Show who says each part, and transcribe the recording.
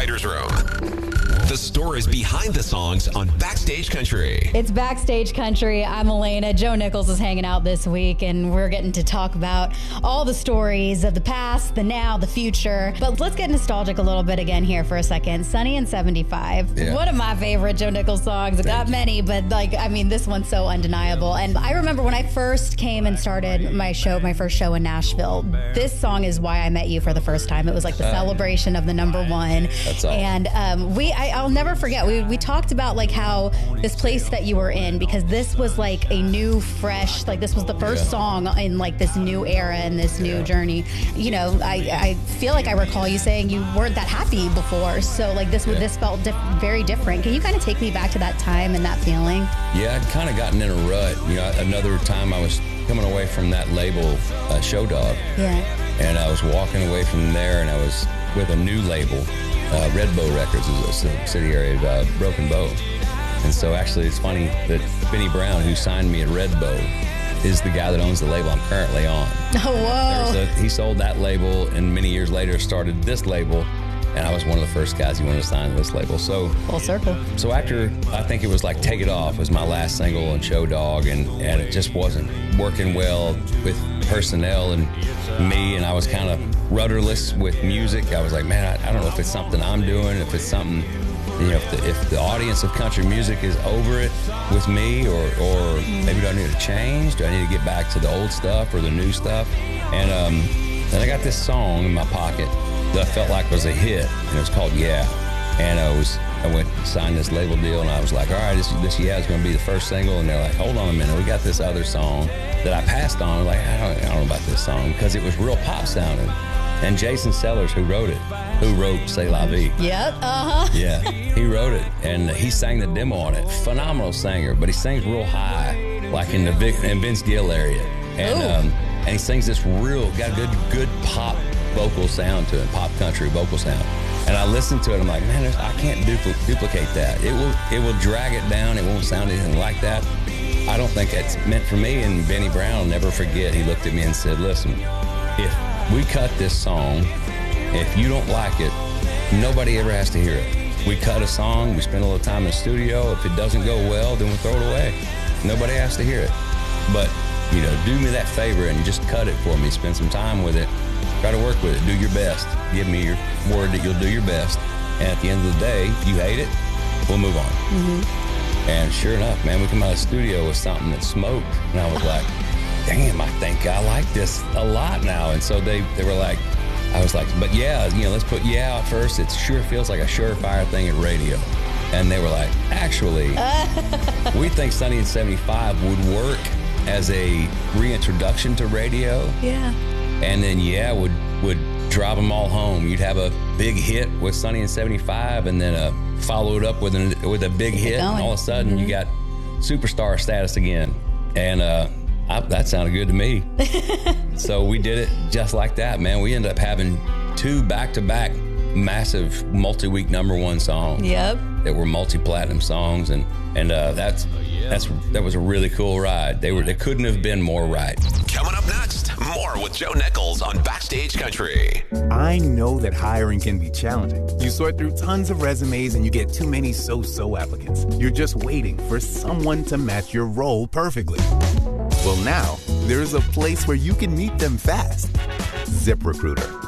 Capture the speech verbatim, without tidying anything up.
Speaker 1: writer's room. The stories behind the songs on Backstage Country.
Speaker 2: It's Backstage Country. I'm Elena. Joe Nichols is hanging out this week, and we're getting to talk about all the stories of the past, the now, the future. But let's get nostalgic a little bit again here for a second. Sunny and seventy-five.
Speaker 3: Yeah.
Speaker 2: One of my favorite Joe Nichols songs. I've got many, but like, I mean, this one's so undeniable. And I remember when I first came and started my show, my first show in Nashville, this song is why I met you for the first time. It was like the uh, celebration of the number one.
Speaker 3: That's all.
Speaker 2: And um, we, I, I'll never forget, we, we talked about like how this place that you were in, because this was like a new, fresh, like this was the first yeah. song in like this new era and this new yeah. journey. You know, I, I feel like I recall you saying you weren't that happy before. So like this, yeah. this felt diff- very different. Can you kind of take me back to that time and that feeling?
Speaker 3: Yeah, I'd kind of gotten in a rut. You know, another time I was coming away from that label, uh, Show Dog.
Speaker 2: Yeah.
Speaker 3: And I was walking away from there, and I was with a new label. Uh, Red Bow Records is a subsidiary of uh, Broken Bow. And so actually it's funny that Benny Brown, who signed me at Red Bow, is the guy that owns the label I'm currently on.
Speaker 2: Oh, whoa.
Speaker 3: A, he sold that label, and many years later started this label, and I was one of the first guys he wanted to sign to this label. So
Speaker 2: full circle.
Speaker 3: So after, I think it was like Take It Off was my last single on Show Dog, and, and it just wasn't working well with personnel and me, and I was kind of rudderless with music. I was like, man, I, I don't know if it's something I'm doing, if it's something, you know, if the, if the audience of country music is over it with me, or, or maybe do I need to change? Do I need to get back to the old stuff or the new stuff? And um, then I got this song in my pocket that I felt like was a hit, and it was called Yeah. And I was, I went and signed this label deal, and I was like, all right, this, this Yeah is going to be the first single. And they're like, hold on a minute, we got this other song that I passed on. I'm like, I don't, I don't know about this song, because it was real pop sounding. And Jason Sellers, who wrote it, who wrote C'est La Vie.
Speaker 2: Yep, uh-huh.
Speaker 3: Yeah, he wrote it, and he sang the demo on it. Phenomenal singer, but he sings real high, like in the Vic, in Vince Gill area. And um, and he sings this real, got a good, good pop vocal sound to it, pop country vocal sound. And I listened to it, I'm like, man, there's, I can't dupl- duplicate that. It will, it will drag it down. It won't sound anything like that. I don't think that's meant for me. And Benny Brown, I'll never forget, he looked at me and said, listen, if we cut this song, if you don't like it, nobody ever has to hear it. We cut a song, we spend a little time in the studio. If it doesn't go well, then we throw it away. Nobody has to hear it. But, you know, do me that favor and just cut it for me. Spend some time with it. Try to work with it. Do your best. Give me your word that you'll do your best. And at the end of the day, if you hate it, we'll move on.
Speaker 2: Mm-hmm.
Speaker 3: And sure enough, man, we come out of the studio with something that smoked. And I was like, damn, I think I like this a lot now. And so they, they were like, I was like, but yeah, you know, let's put Yeah out first. It sure feels like a surefire thing at radio. And they were like, actually, we think Sunny and seventy-five would work as a reintroduction to radio.
Speaker 2: Yeah.
Speaker 3: And then Yeah would, would drive them all home. You'd have a big hit with Sunny and seventy-five, and then uh, follow it up with, an, with a big hit. And all of a sudden, mm-hmm. you got superstar status again. And uh, I, that sounded good to me. So we did it just like that, man. We ended up having two back-to-back massive multi-week number one songs.
Speaker 2: Yep.
Speaker 3: That were multi-platinum songs, and and uh, that's that's that was a really cool ride. They were they couldn't have been more right.
Speaker 1: Coming up next, more with Joe Nichols on Backstage Country.
Speaker 4: I know that hiring can be challenging. You sort through tons of resumes and you get too many so-so applicants. You're just waiting for someone to match your role perfectly. Well, now there's a place where you can meet them fast. ZipRecruiter.